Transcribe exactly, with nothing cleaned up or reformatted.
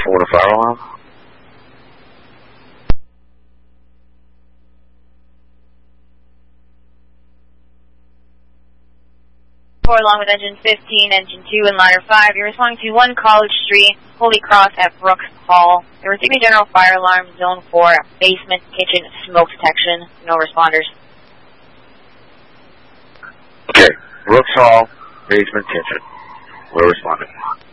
four to fire alarm. four along with engine fifteen, engine two, and ladder five. You're responding to one College Street, Holy Cross at Brooks Hall. You're receiving general fire alarm, zone four, basement, kitchen, smoke detection. No responders. Okay, Brooks Hall, basement, kitchen. We're responding.